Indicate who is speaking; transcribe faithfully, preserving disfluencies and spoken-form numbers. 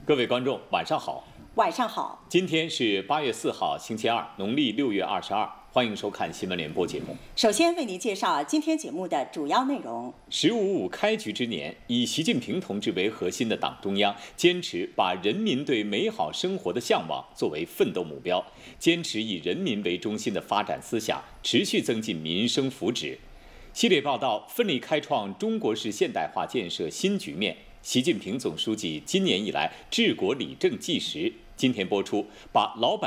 Speaker 1: 各位观众，晚上好。
Speaker 2: 晚上好。
Speaker 1: 今天是八月四号，星期二，农历六月二十二。欢迎收看新闻联播节目。
Speaker 2: 首先为您介绍今天节目的主要内容。
Speaker 1: 十五五开局之年，以习近平同志为核心的党中央坚持把人民对美好生活的向往作为奋斗目标，坚持以人民为中心的发展思想，持续增进民生福祉。系列报道奋力开创中国式现代化建设新局面。习近平总书记今年以来治国理政纪实。今天播出，把老百